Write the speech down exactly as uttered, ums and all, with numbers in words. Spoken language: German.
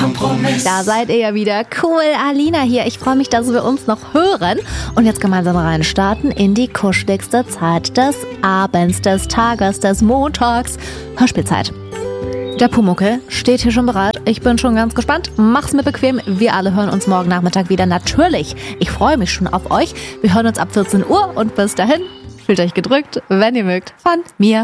Kompromiss. Da seid ihr ja wieder. Cool, Alina hier. Ich freue mich, dass wir uns noch hören und jetzt gemeinsam reinstarten in die kuscheligste Zeit des Abends, des Tages, des Montags. Hörspielzeit. Der Pumuckl steht hier schon bereit. Ich bin schon ganz gespannt. Mach's mir bequem. Wir alle hören uns morgen Nachmittag wieder. Natürlich. Ich freue mich schon auf euch. Wir hören uns ab vierzehn Uhr und bis dahin fühlt euch gedrückt, wenn ihr mögt, von mir.